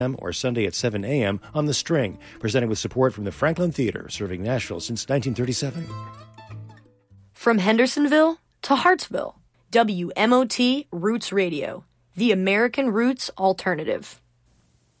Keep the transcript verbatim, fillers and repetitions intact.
or Sunday at seven a.m. on The String, presented with support from the Franklin Theater, serving Nashville since nineteen thirty-seven. From Hendersonville to Hartsville, W M O T Roots Radio, the American Roots Alternative.